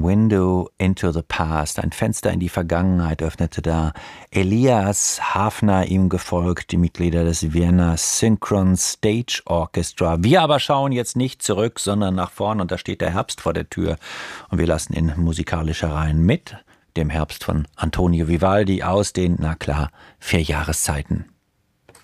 Window into the Past, ein Fenster in die Vergangenheit, öffnete da Elias Hafner, ihm gefolgt, die Mitglieder des Vienna Synchron Stage Orchestra. Wir aber schauen jetzt nicht zurück, sondern nach vorn, und da steht der Herbst vor der Tür. Und wir lassen in musikalische Reihen mit dem Herbst von Antonio Vivaldi aus den, na klar, 4 Jahreszeiten.